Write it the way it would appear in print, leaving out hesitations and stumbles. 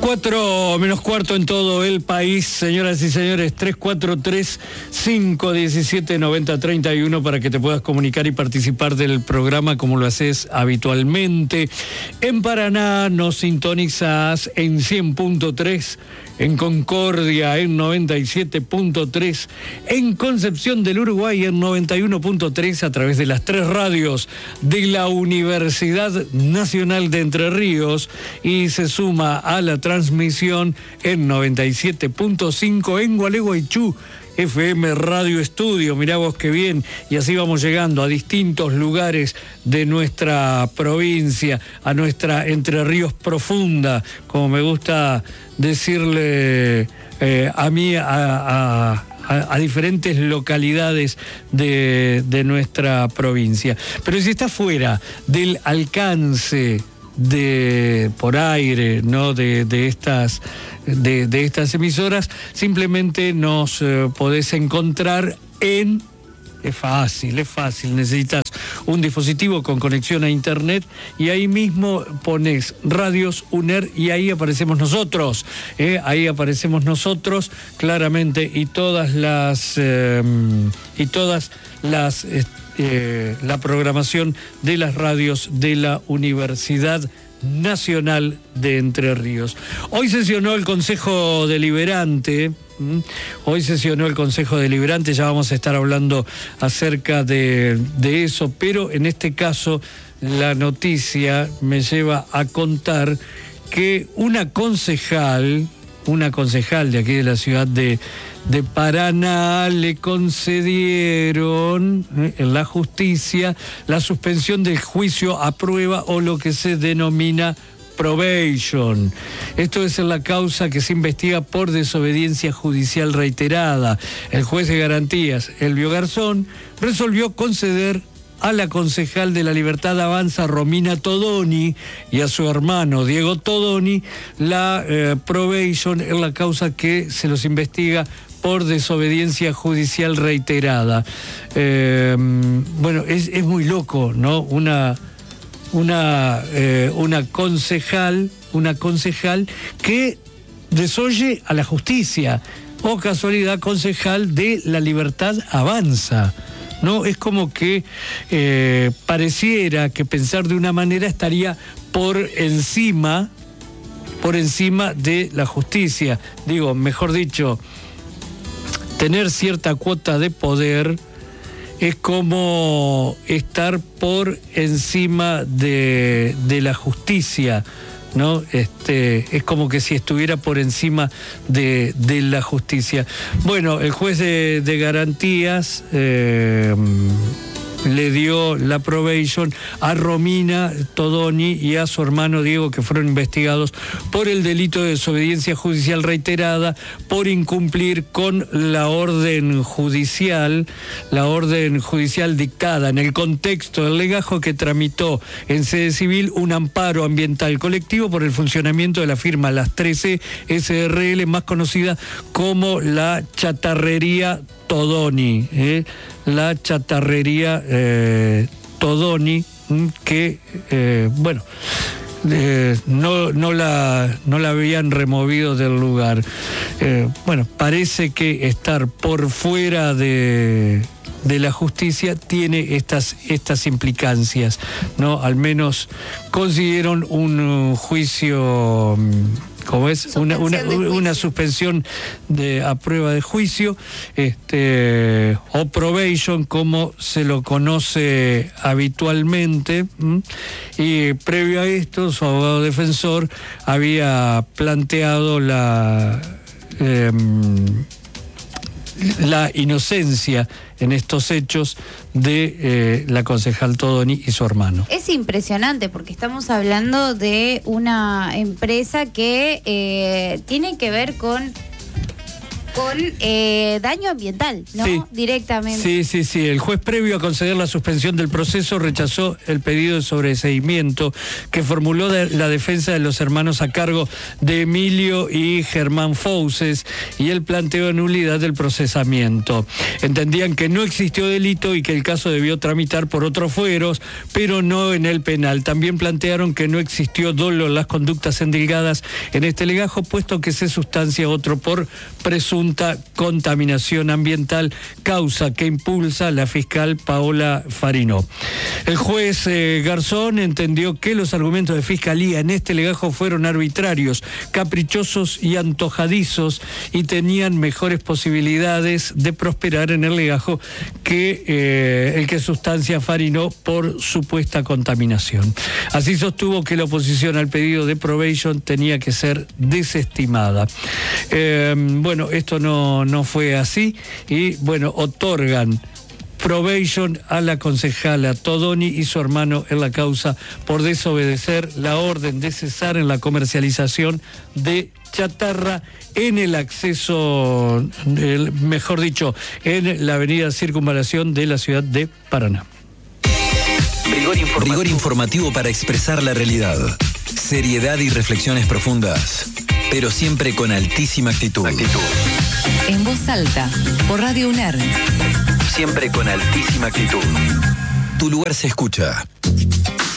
4 menos cuarto en todo el país, señoras y señores, 343-517-9031 para que te puedas comunicar y participar del programa como lo haces habitualmente. En Paraná nos sintonizas en 100.3, en Concordia en 97.3, en Concepción del Uruguay en 91.3 a través de las 3 radios de la Universidad Nacional de Entre Ríos y se suma a la transmisión en 97.5 en Gualeguaychú, FM Radio Estudio. Mirá vos qué bien, y así vamos llegando a distintos lugares de nuestra provincia, a nuestra Entre Ríos profunda, como me gusta decirle a mí, a diferentes localidades de nuestra provincia. Pero si está fuera del alcance por aire, ¿no? de estas emisoras, simplemente nos podés encontrar en... Es fácil, necesitas un dispositivo con conexión a internet y ahí mismo pones Radios UNER y ahí aparecemos nosotros, claramente, y todas la programación de las radios de la Universidad Nacional de Entre Ríos. Hoy sesionó el Consejo Deliberante. Ya vamos a estar hablando acerca de eso, pero en este caso la noticia me lleva a contar que una concejal de aquí de la ciudad de Paraná le concedieron en la justicia la suspensión del juicio a prueba o lo que se denomina probation. Esto es en la causa que se investiga por desobediencia judicial reiterada. El juez de garantías, Elvio Garzón, resolvió conceder a la concejal de La Libertad Avanza, Romina Todoni, y a su hermano, Diego Todoni, la probation en la causa que se los investiga por desobediencia judicial reiterada. Bueno, es muy loco, ¿no? Una concejal que desoye a la justicia, o casualidad, concejal de La Libertad Avanza. No, es como que pareciera que pensar de una manera estaría por encima de la justicia. Digo, mejor dicho, tener cierta cuota de poder es como estar por encima de la justicia, ¿no? Es como que si estuviera por encima de la justicia. Bueno, el juez de garantías le dio la probation a Romina Todoni y a su hermano Diego, que fueron investigados por el delito de desobediencia judicial reiterada, por incumplir con la orden judicial dictada en el contexto del legajo que tramitó en sede civil un amparo ambiental colectivo por el funcionamiento de la firma Las 13 SRL, más conocida como la Chatarrería Todoni, la Chatarrería Todoni, que no la habían removido del lugar. Bueno, parece que estar por fuera de la justicia tiene estas implicancias, ¿no? Al menos consiguieron un juicio, ¿cómo es? Una suspensión a prueba de juicio, o probation, como se lo conoce habitualmente. Y previo a esto, su abogado defensor había planteado la inocencia en estos hechos de la concejal Todoni y su hermano. Es impresionante porque estamos hablando de una empresa que tiene que ver con con daño ambiental, ¿no? Sí. Directamente. Sí. El juez, previo a conceder la suspensión del proceso, rechazó el pedido de sobreseimiento que formuló la defensa de los hermanos a cargo de Emilio y Germán Fouces y el planteo de nulidad del procesamiento. Entendían que no existió delito y que el caso debió tramitar por otros fueros, pero no en el penal. También plantearon que no existió dolo en las conductas endilgadas en este legajo, puesto que se sustancia otro por presunta contaminación ambiental, causa que impulsa la fiscal Paola Farino. El juez Garzón entendió que los argumentos de fiscalía en este legajo fueron arbitrarios, caprichosos y antojadizos y tenían mejores posibilidades de prosperar en el legajo que el que sustancia Farino por supuesta contaminación. Así sostuvo que la oposición al pedido de probation tenía que ser desestimada. Bueno, esto no fue así y bueno, otorgan probation a la concejala Todoni y su hermano en la causa por desobedecer la orden de cesar en la comercialización de chatarra en el acceso, mejor dicho, en la avenida Circunvalación de la ciudad de Paraná. Rigor informativo para expresar la realidad. Seriedad y reflexiones profundas, pero siempre con altísima actitud. En voz alta, por Radio UNER. Siempre con altísima actitud. Tu lugar se escucha.